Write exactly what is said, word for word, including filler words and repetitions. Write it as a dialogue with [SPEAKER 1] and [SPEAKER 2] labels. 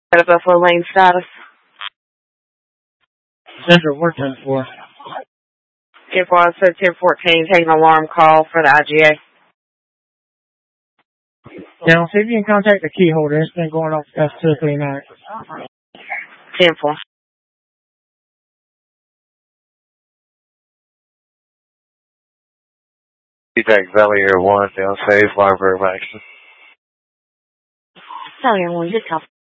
[SPEAKER 1] At Buffalo Lane status.
[SPEAKER 2] Central work ten four.
[SPEAKER 1] ten four, so ten fourteen, taking an alarm call for the I G A.
[SPEAKER 2] Yeah, see if you can contact the key holder. It's been going off past two or three nights.
[SPEAKER 1] ten four.
[SPEAKER 3] T-Tac Valley Air one, down safe, library action.
[SPEAKER 1] Valley Air one, good call.